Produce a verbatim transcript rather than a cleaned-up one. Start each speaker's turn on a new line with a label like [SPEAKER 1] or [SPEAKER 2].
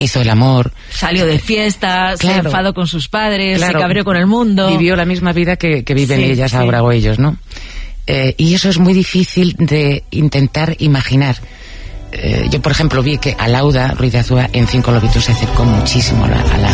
[SPEAKER 1] hizo el amor.
[SPEAKER 2] Salió de fiesta,
[SPEAKER 1] Claro.
[SPEAKER 2] se enfadó con sus padres,
[SPEAKER 1] Claro.
[SPEAKER 2] se cabreó con el mundo.
[SPEAKER 1] Vivió la misma vida que, que viven
[SPEAKER 2] Sí,
[SPEAKER 1] ellas
[SPEAKER 2] sí.
[SPEAKER 1] ahora o ellos, ¿no? Eh, y eso es muy difícil de intentar imaginar. Eh, yo, por ejemplo, vi que Alauda Ruiz de Azúa en Cinco Lobitos se acercó muchísimo a la, a la